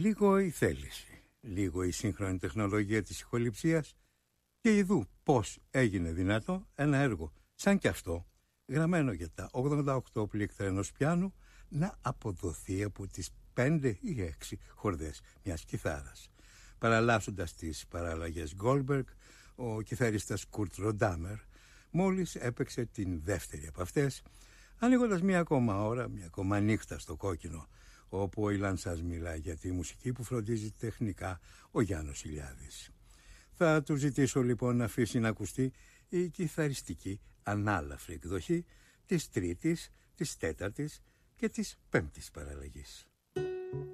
Λίγο η θέληση, λίγο η σύγχρονη τεχνολογία της ηχοληψίας και ειδού πώς έγινε δυνατό ένα έργο σαν κι αυτό, γραμμένο για τα 88 πλήκτρα ενός πιάνου, να αποδοθεί από τις 5 ή 6 χορδές μιας κιθάρας. Παραλλάσσοντας τις παραλλαγές Goldberg, ο κιθαρίστας Κουρτ Ροντάμερ μόλις έπαιξε την δεύτερη από αυτές, ανοίγοντας μια ακόμα ώρα, μια ακόμα νύχτα στο κόκκινο, όπου ο Ιλάν σας μιλάει για τη μουσική που φροντίζει τεχνικά ο Γιάννος Ηλιάδης. Θα του ζητήσω λοιπόν να αφήσει να ακουστεί η κιθαριστική ανάλαφρη εκδοχή της τρίτης, της τέταρτης και της πέμπτης παραλλαγής.